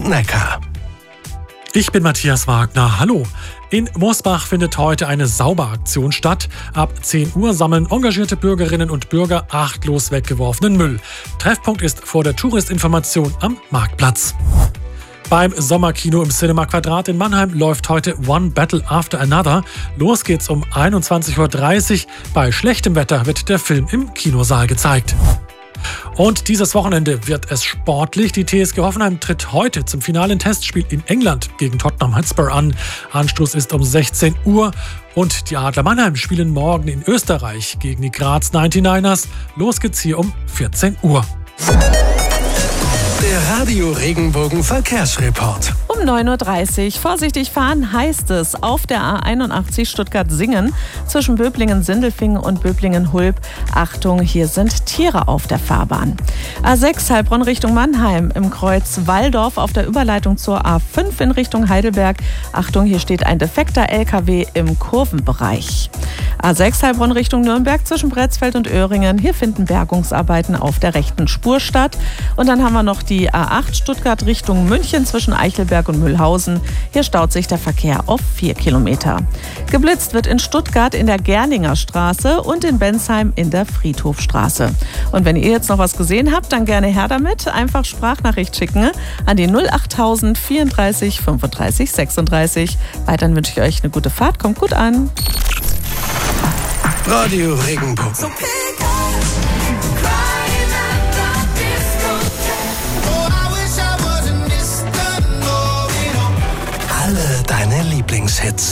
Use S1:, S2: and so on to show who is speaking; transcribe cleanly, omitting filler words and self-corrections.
S1: Neckar.
S2: Ich bin Matthias Wagner. Hallo. In Mosbach findet heute eine Sauberaktion statt. Ab 10 Uhr sammeln engagierte Bürgerinnen und Bürger achtlos weggeworfenen Müll. Treffpunkt ist vor der Touristinformation am Marktplatz. Beim Sommerkino im Cinema Quadrat in Mannheim läuft heute One Battle After Another. Los geht's um 21:30 Uhr. Bei schlechtem Wetter wird der Film im Kinosaal gezeigt. Und dieses Wochenende wird es sportlich. Die TSG Hoffenheim tritt heute zum finalen Testspiel in England gegen Tottenham Hotspur an. Anstoß ist um 16 Uhr. Und die Adler Mannheim spielen morgen in Österreich gegen die Graz 99ers. Los geht's hier um 14 Uhr.
S1: Der Radio Regenbogen Verkehrsreport.
S3: Um 9:30 Uhr. Vorsichtig fahren heißt es auf der A81 Stuttgart-Singen zwischen Böblingen-Sindelfingen und Böblingen-Hulb. Achtung, hier sind Tiere auf der Fahrbahn. A6 Heilbronn Richtung Mannheim im Kreuz Walldorf auf der Überleitung zur A5 in Richtung Heidelberg. Achtung, hier steht ein defekter LKW im Kurvenbereich. A6 Heilbronn Richtung Nürnberg zwischen Bretzfeld und Öhringen. Hier finden Bergungsarbeiten auf der rechten Spur statt. Und dann haben wir noch die A8 Stuttgart Richtung München zwischen Eichelberg und Mühlhausen. Hier staut sich der Verkehr auf 4 Kilometer. Geblitzt wird in Stuttgart in der Gerninger Straße und in Bensheim in der Friedhofstraße. Und wenn ihr jetzt noch was gesehen habt, dann gerne her damit. Einfach Sprachnachricht schicken an die 08000 34 35 36. Weiterhin wünsche ich euch eine gute Fahrt. Kommt gut an.
S1: Radio Regenbogen. Alle deine Lieblingshits.